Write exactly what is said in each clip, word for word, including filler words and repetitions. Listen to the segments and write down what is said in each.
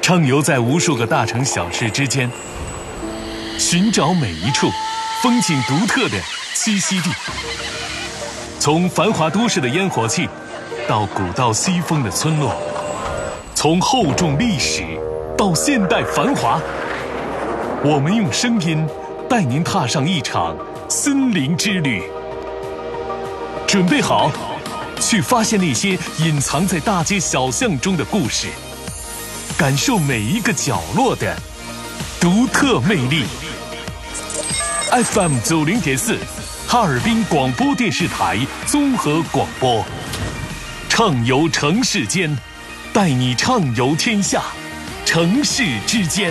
畅游在无数个大城小事之间，寻找每一处风景独特的栖息地。从繁华都市的烟火气，到古道西风的村落，从厚重历史到现代繁华，我们用声音带您踏上一场森林之旅。准备好，去发现那些隐藏在大街小巷中的故事，感受每一个角落的独特魅力。F M 九零点四，哈尔滨广播电视台综合广播，畅游城市间，带你畅游天下，城市之间。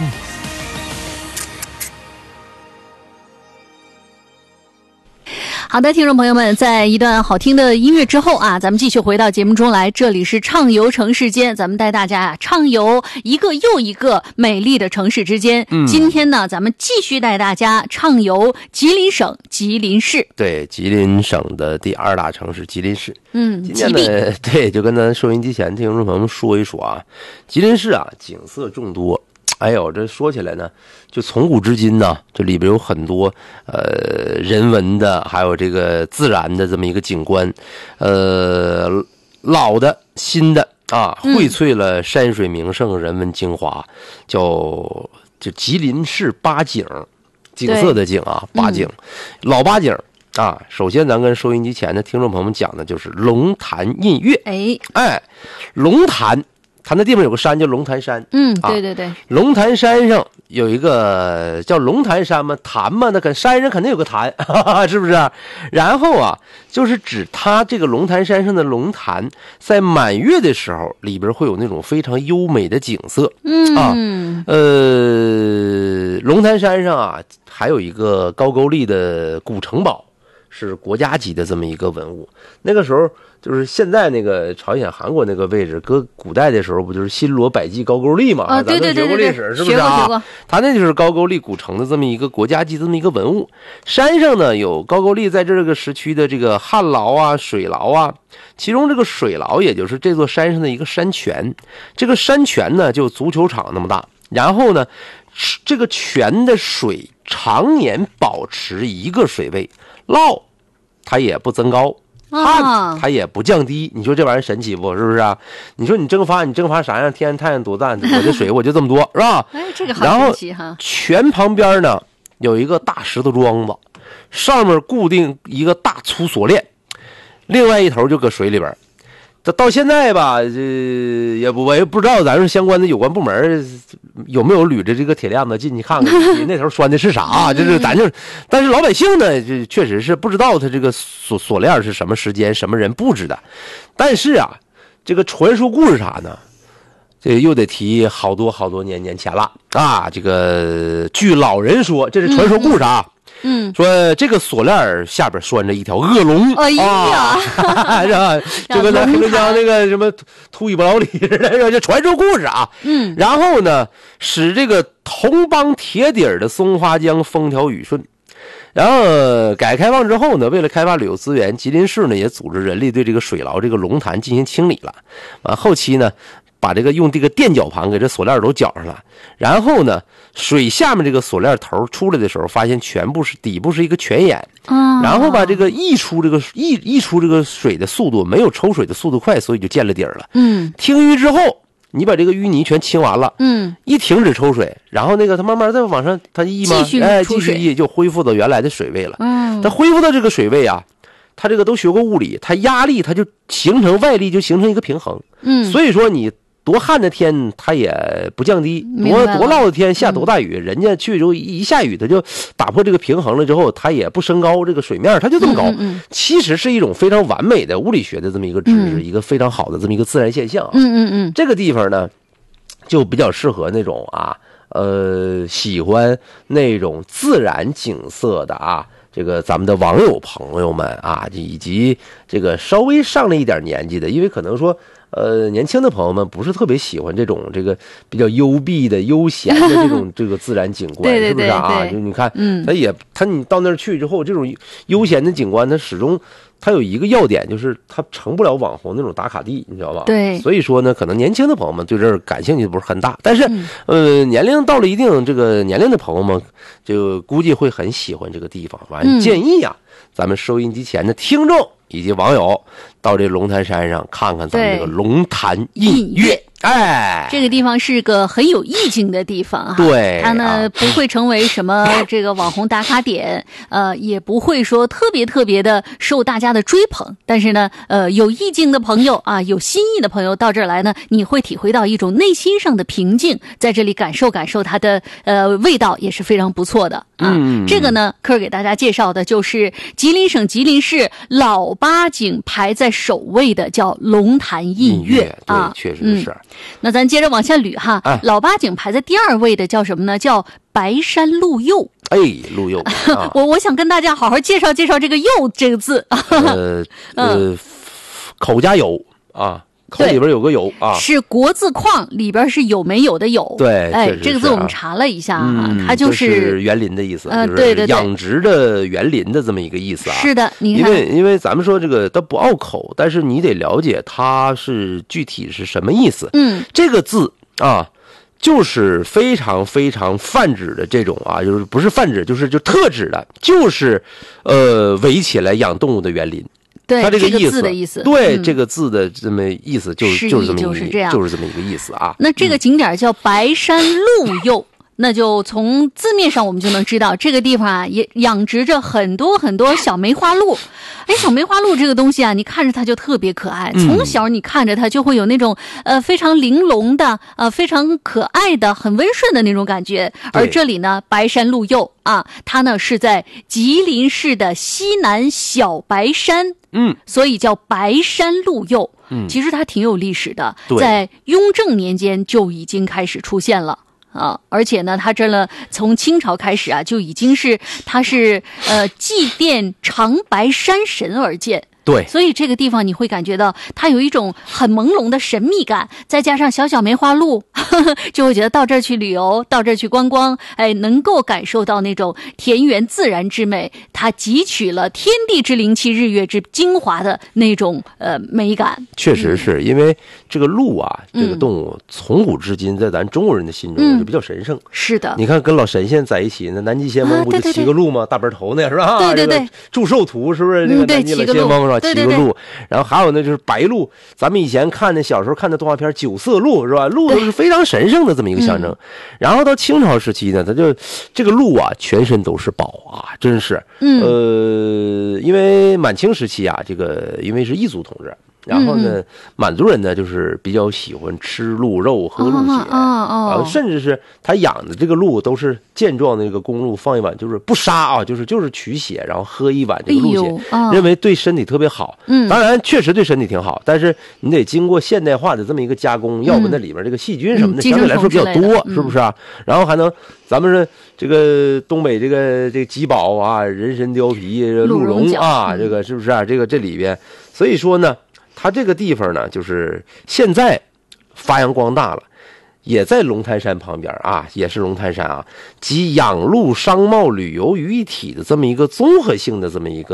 好的，听众朋友们，在一段好听的音乐之后啊，咱们继续回到节目中来。这里是畅游城市间，咱们带大家畅游一个又一个美丽的城市之间。嗯，今天呢，咱们继续带大家畅游吉林省吉林市。 对，吉林省的第二大城市吉林市。 嗯， 今天呢，对，就跟咱收音机前听众朋友们说一说啊，吉林市啊，景色众多。哎呦，这说起来呢，就从古至今呢，这里边有很多呃人文的，还有这个自然的这么一个景观，呃，老的、新的啊，荟萃了山水名胜、人文精华，叫就吉林市八景，景色的景啊，八景，老八景。啊，首先咱跟收音机前的听众朋友们讲的就是龙潭印月。 哎哎，龙潭。它那地方有个山叫龙潭山， 嗯，对对对，啊、 龙潭山上有一个叫龙潭山嘛，潭嘛，那跟山上肯定有个潭，哈哈，是不是？然后啊，就是指它这个龙潭山上的龙潭，在满月的时候，里边会有那种非常优美的景色， 嗯啊，呃，龙潭山上啊，还有一个高句丽的古城堡，是国家级的这么一个文物，那个时候。就是现在那个朝鲜、韩国那个位置，搁古代的时候不就是新罗、百济、高句丽嘛？ 啊，对对对对对， 咱们学过历史是不是啊？ 学过学过。 它那就是高句丽古城的这么一个国家级这么一个文物。山上呢有高句丽在这个时区的这个旱涝啊、水涝啊，其中这个水涝也就是这座山上的一个山泉，这个山泉呢就足球场那么大，然后呢，这个泉的水常年保持一个水位，涝它也不增高。旱它也不降低，你说这玩意儿神奇不？是不是啊？你说你蒸发，你蒸发啥样？天然太阳多淡，我这水我就这么多，是吧？ 哎，这个好神奇哈！ 泉旁边呢有一个大石头桩子，上面固定一个大粗锁链，另外一头就搁水里边。这到现在吧，这也不我也不知道咱是相关的有关部门有没有捋着这个铁链子进去看看，那头拴的是啥、啊？这是咱就，但是老百姓呢，这确实是不知道他这个锁锁链是什么时间、什么人布置的。但是啊，这个传说故事啥呢？这又得提好多好多年年前了啊！这个据老人说，这是传说故事啊。 嗯， 说这个锁链下边拴着一条恶龙， 哎呀， 啊、是吧？就跟咱黑龙江那个什么秃尾巴老李似的，这传说故事啊。 嗯， 然后呢，使这个铜帮铁底儿的松花江风调雨顺。然后改革开放之后呢，为了开发旅游资源，吉林市呢也组织人力对这个水涝这个龙潭进行清理了。完后期呢，把这个用这个垫脚盘给这锁链都绞上了，然后呢，水下面这个锁链头出来的时候，发现全部是底部是一个泉眼， 嗯， 然后把这个溢出这个溢溢出这个水的速度没有抽水的速度快，所以就见了底儿了。 嗯， 停淤之后，你把这个淤泥全清完了， 嗯， 一停止抽水，然后那个它慢慢再往上它溢嘛，哎，继续溢就恢复到原来的水位了。 嗯， 它恢复到这个水位啊。它这个都学过物理，它压力它就形成外力就形成一个平衡， 嗯， 所以说你多旱的天它也不降低，多多涝的天下多大雨，嗯、人家去就一下雨它就打破这个平衡了之后，它也不升高这个水面，它就这么高。 嗯嗯嗯、 其实是一种非常完美的物理学的这么一个知识，嗯、一个非常好的这么一个自然现象。 嗯嗯嗯， 这个地方呢，就比较适合那种啊，呃，喜欢那种自然景色的啊。这个咱们的网友朋友们啊，以及这个稍微上了一点年纪的，因为可能说，呃，年轻的朋友们不是特别喜欢这种这个比较幽闭的、悠闲的这种这个自然景观， 对对对对， 是不是啊？就你看， 嗯， 他也他你到那儿去之后，这种悠闲的景观，它始终它有一个要点，就是它成不了网红那种打卡地，你知道吧？ 对， 所以说呢，可能年轻的朋友们对这儿感兴趣不是很大，但是、 嗯、 呃，年龄到了一定这个年龄的朋友们，就估计会很喜欢这个地方。完、嗯，建议呀、啊，咱们收音机前的听众以及网友到这龙潭山上看看咱们这个龙潭印月。哎， 这个地方是个很有意境的地方哈。 对， 它呢、 啊、 不会成为什么这个网红打卡点，呃，也不会说特别特别的受大家的追捧。但是呢，呃，有意境的朋友啊，有心意的朋友到这儿来呢，你会体会到一种内心上的平静，在这里感受感受它的呃味道也是非常不错的啊。 嗯， 这个呢，科儿给大家介绍的就是吉林省吉林市老八景排在首位的叫龙潭印月啊， 对，确实是。嗯， 那咱接着往下捋哈， 哎、 老八景排在第二位的叫什么呢？叫白山鹿柚。 哎，鹿柚，啊、 我我想跟大家好好介绍介绍这个柚这个字。 呃呃，口加有啊。口里边有个有啊， 是国字框里边是有没有的有。 对， 哎， 啊、 这个字我们查了一下啊， 嗯、 它就是、 就是园林的意思， 呃， 就是对对对， 养殖的园林的这么一个意思啊。 是的，你看， 因为因为咱们说这个它不拗口，但是你得了解它是具体是什么意思。 嗯， 这个字啊，就是非常非常泛指的这种啊，就是不是泛指，就是就特指的，就是呃围起来养动物的园林。 对， 它这个意思， 这个字的意思， 对、 嗯、 这个字的这么意思就就是这么一个， 就是这样， 就是这么一个意思啊。 那这个景点叫白山鹿柚。嗯，那就从字面上我们就能知道，这个地方啊也养殖着很多很多小梅花鹿。哎，小梅花鹿这个东西啊，你看着它就特别可爱，从小你看着它就会有那种呃非常玲珑的呃非常可爱的很温顺的那种感觉。而这里呢，白山鹿柚啊，它呢是在吉林市的西南小白山， 嗯， 所以叫白山鹿柚。 嗯， 其实它挺有历史的， 对， 在雍正年间就已经开始出现了。啊，而且呢，它这呢，从清朝开始啊，就已经是它是呃祭奠长白山神而建。 对， 所以这个地方你会感觉到它有一种很朦胧的神秘感，再加上小小梅花鹿，呵呵，就会觉得到这儿去旅游，到这儿去观光，哎，能够感受到那种田园自然之美，它汲取了天地之灵气、日月之精华的那种呃美感。 确实是、嗯、因为这个鹿啊，这个动物从古至今在咱中国人的心中就比较神圣。 嗯、是的， 你看跟老神仙在一起，那南极仙翁不就骑个鹿吗？啊、大白头那是吧？ 对对对， 这个祝寿图是不是？这个南极老仙翁是吧？骑个鹿，然后还有呢就是白鹿，咱们以前看的小时候看的动画片九色鹿是吧？鹿都是非常神圣的这么一个象征。嗯、然后到清朝时期呢，它就这个鹿啊，全身都是宝啊，真是。 嗯。 呃，因为满清时期啊，这个因为是异族统治。然后呢， 嗯、 满族人呢就是比较喜欢吃鹿肉、喝鹿血， 哦哦哦、甚至是他养的这个鹿都是健壮的那个公鹿，放一碗就是不杀啊，就是就是取血，然后喝一碗这个鹿血， 哎哦、 认为对身体特别好。 嗯， 当然确实对身体挺好，但是你得经过现代化的这么一个加工，嗯、要不那里边这个细菌什么的、嗯、相对来说比较多， 嗯、 是不是啊？然后还能咱们是这个东北这个这个吉宝啊、人参貂皮、鹿茸啊，这个是不是啊？这个这里边，所以说呢。它这个地方呢，就是现在发扬光大了，也在龙潭山旁边啊，也是龙潭山啊，集养鹿、商贸、旅游于一体的这么一个综合性的这么一个。